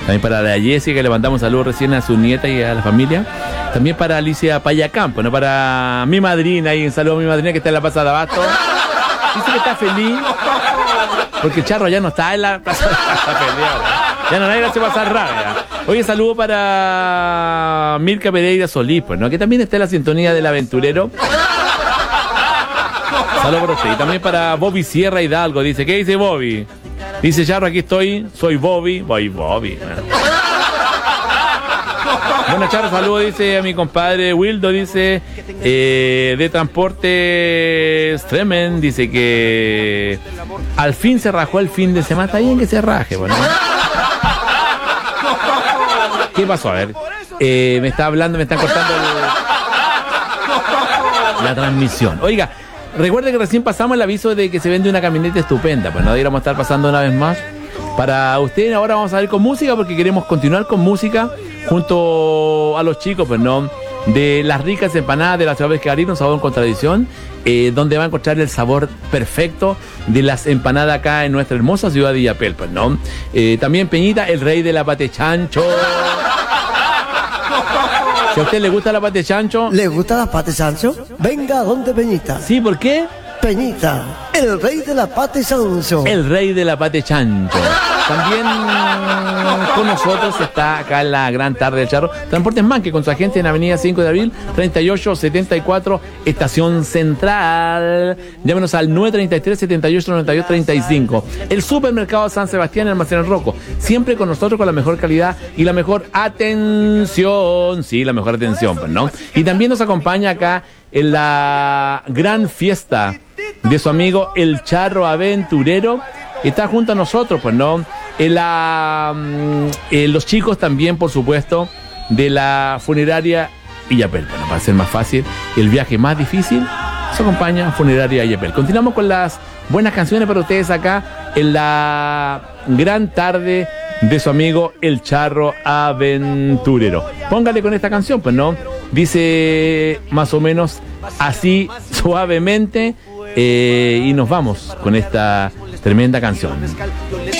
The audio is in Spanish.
También para la Jessie, que le mandamos saludos recién a su nieta y a la familia. También para Alicia Payacampo, ¿no? Para mi madrina, y un saludo a mi madrina que está en la Plaza de Abasto. Dice que está feliz porque Charro ya no está en la Plaza de Abasto. Está feliz, ya no nadie le hace pasar rabia. Oye, saludo para Mirka Pereira Solís, pues, ¿no? Que también está en la sintonía del aventurero. Saludos por usted. Y también para Bobby Sierra Hidalgo. Dice, ¿qué dice Bobby? Dice Charro, aquí estoy, soy Bobby. Voy Bobby. Bueno, Charro, saludos, dice a mi compadre Wildo, dice, de Transportes Tremen, dice que al fin se rajó el fin de semana. Está bien que se raje, bueno. ¿Qué pasó? A ver, me está hablando, me están cortando la transmisión. Oiga, recuerde que recién pasamos el aviso de que se vende una camioneta estupenda, pues no deberíamos estar pasando una vez más. Para ustedes ahora vamos a ver con música, porque queremos continuar con música junto a los chicos, pues no, de las ricas empanadas de la ciudad de Pescarín, un sabor con tradición, donde va a encontrar el sabor perfecto de las empanadas acá en nuestra hermosa ciudad de Illapel, pues no. También Peñita, el rey de la pate chancho. Si a usted le gusta la pate chancho. ¿Le gusta la pate chancho? Venga, ¿dónde Peñita? Sí, ¿por qué? Peñita, el rey de la pate chancho. El rey de la pate chancho. También con nosotros está acá en la gran tarde del Charro Transportes Manque, con su agente en Avenida 5 de Abril 3874, Estación Central. Llámenos al 933 78 92 35. El supermercado San Sebastián, Almacén El Roco, siempre con nosotros, con la mejor calidad y la mejor atención. Sí, la mejor atención, pues, ¿no? Y también nos acompaña acá en la gran fiesta de su amigo el Charro Aventurero. Está junto a nosotros, pues, ¿no? Los chicos también, por supuesto, de la funeraria Illapel. Bueno, para ser más fácil, el viaje más difícil, se acompaña Funeraria Illapel. Continuamos con las buenas canciones para ustedes acá en la gran tarde de su amigo el Charro Aventurero. Póngale con esta canción, pues, ¿no? Dice más o menos así, suavemente, y nos vamos con esta tremenda canción.